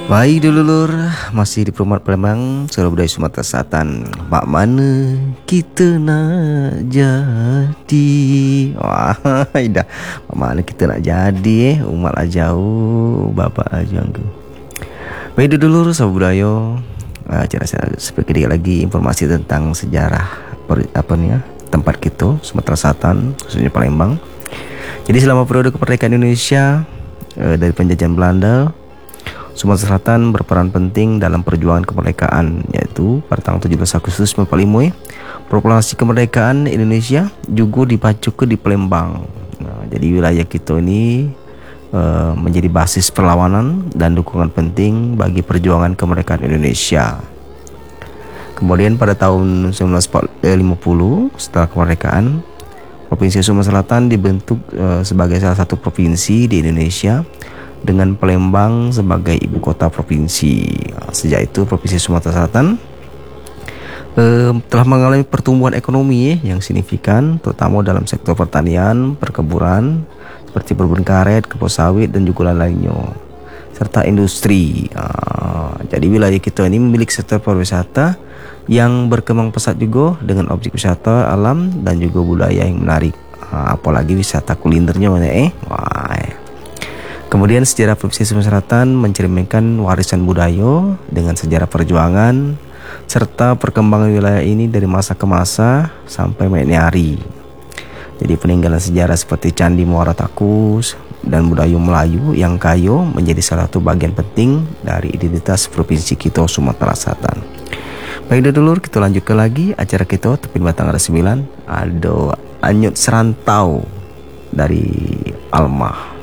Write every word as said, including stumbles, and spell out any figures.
Baik dulur, masih di Perumahan Palembang, Surau Budaya Sumatera Selatan. Mak mana kita nak jadi? Wah, dah. Mak mana kita nak jadi eh? Umat lah jauh, bapak aja tu. Baik dulur, Surau Budaya. Uh, cara saya sedikit lagi informasi tentang sejarah per, apa nih ya, tempat kita Sumatera Selatan, khususnya Palembang. Jadi selama periode kemerdekaan Indonesia uh, dari penjajahan Belanda, Sumatera Selatan berperan penting dalam perjuangan kemerdekaan, yaitu pada tanggal tujuh belas Agustus seribu sembilan ratus empat puluh lima proklamasi kemerdekaan Indonesia juga dipacu ke di Palembang. Nah, jadi wilayah kita ini uh, menjadi basis perlawanan dan dukungan penting bagi perjuangan kemerdekaan Indonesia. Kemudian pada tahun seribu sembilan ratus lima puluh setelah kemerdekaan, Provinsi Sumatera Selatan dibentuk uh, sebagai salah satu provinsi di Indonesia dengan Palembang sebagai ibu kota provinsi. Sejak itu Provinsi Sumatera Selatan eh, telah mengalami pertumbuhan ekonomi eh, yang signifikan, terutama dalam sektor pertanian, perkebunan seperti kebun karet, kelapa sawit dan juga lainnya, serta industri. Ah, jadi wilayah kita ini memiliki sektor pariwisata yang berkembang pesat juga dengan objek wisata alam dan juga budaya yang menarik. Ah, apalagi wisata kulinernya mana eh. Wah. Kemudian sejarah Provinsi Sumatera Selatan mencerminkan warisan budaya dengan sejarah perjuangan serta perkembangan wilayah ini dari masa ke masa sampai ini hari. Jadi peninggalan sejarah seperti Candi Muara Takus dan budaya Melayu yang kaya menjadi salah satu bagian penting dari identitas Provinsi kita Sumatera Selatan. Baik dulur, kita lanjutkan lagi acara kita Tepi Batang ada sembilan. Ada Anyut Serantau dari Almah.